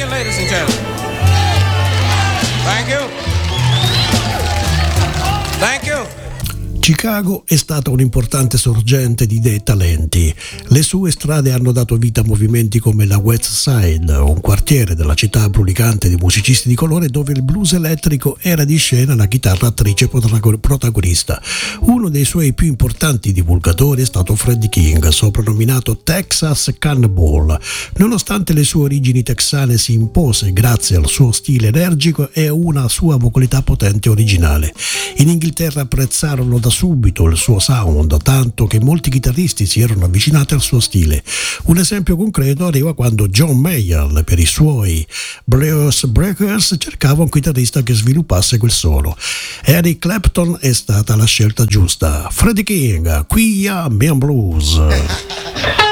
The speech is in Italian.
ladies and gentlemen. Thank you. Thank you. Chicago è stata un'importante sorgente di dei talenti. Le sue strade hanno dato vita a movimenti come la West Side, un quartiere della città brulicante di musicisti di colore dove il blues elettrico era di scena la chitarra attrice protagonista. Uno dei suoi più importanti divulgatori è stato Freddie King, soprannominato Texas Cannonball. Nonostante le sue origini texane, si impose grazie al suo stile energico e una sua vocalità potente e originale. In Inghilterra apprezzarono da subito il suo sound, tanto che molti chitarristi si erano avvicinati al suo stile. Un esempio concreto arriva quando John Mayer, per i suoi Blues Breakers, cercava un chitarrista che sviluppasse quel suono. Eric Clapton è stata la scelta giusta. Freddie King, qui a Mian Blues.